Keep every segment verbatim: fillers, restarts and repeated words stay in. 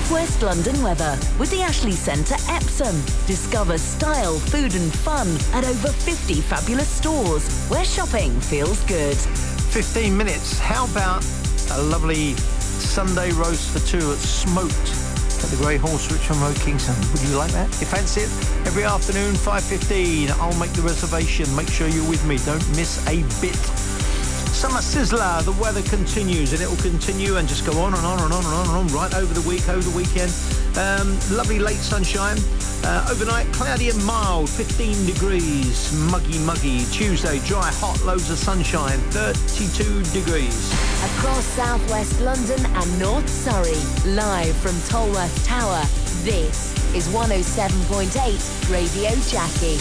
Southwest London weather with the Ashley Centre Epsom. Discover style, food and fun at over fifty fabulous stores where shopping feels good. fifteen minutes. How about a lovely Sunday roast for two at Smoked at the Grey Horse, Richmond Road, Kingston? Would you like that? You fancy it? Every afternoon, five fifteen. I'll make the reservation. Make sure you're with me. Don't miss a bit. Summer Sizzler, the weather continues, and it will continue and just go on and on and on and on and on right over the week, over the weekend. Um, lovely late sunshine. Uh, overnight, cloudy and mild, fifteen degrees. Muggy, muggy. Tuesday, dry, hot, loads of sunshine, thirty-two degrees. Across southwest London and North Surrey, live from Tolworth Tower, this is one oh seven point eight Radio Jackie.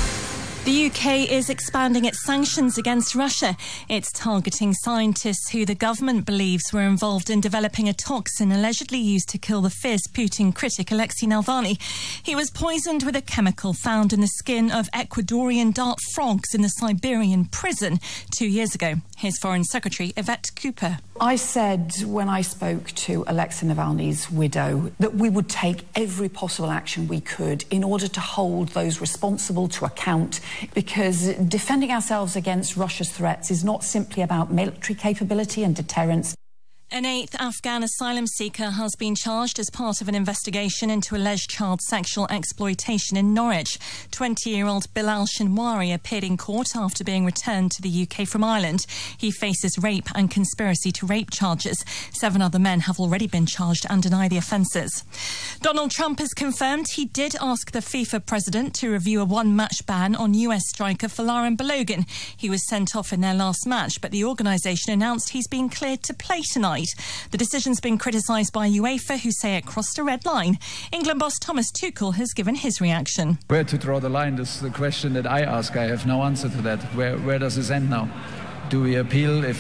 The U K is expanding its sanctions against Russia. It's targeting scientists who the government believes were involved in developing a toxin allegedly used to kill the fierce Putin critic Alexei Navalny. He was poisoned with a chemical found in the skin of Ecuadorian dart frogs in the Siberian prison two years ago. Here's Foreign Secretary Yvette Cooper. I said when I spoke to Alexei Navalny's widow that we would take every possible action we could in order to hold those responsible to account, because defending ourselves against Russia's threats is not simply about military capability and deterrence. An eighth Afghan asylum seeker has been charged as part of an investigation into alleged child sexual exploitation in Norwich. twenty-year-old Bilal Shinwari appeared in court after being returned to the U K from Ireland. He faces rape and conspiracy to rape charges. Seven other men have already been charged and deny the offences. Donald Trump has confirmed he did ask the FIFA president to review a one-match ban on U S striker Folarin Balogun. He was sent off in their last match, but the organisation announced he's been cleared to play tonight. The decision's been criticised by UEFA, who say it crossed a red line. England boss Thomas Tuchel has given his reaction. Where to draw the line is the question that I ask. I have no answer to that. Where, where does this end now? Do we appeal if